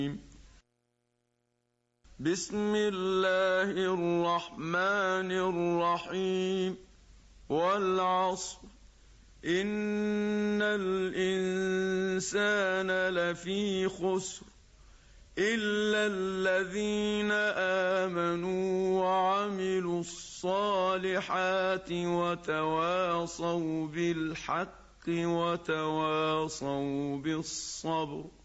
بسم الله الرحمن الرحيم والعصر إن الإنسان لفي خسر إلا الذين آمنوا وعملوا الصالحات وتواصوا بالحق وتواصوا بالصبر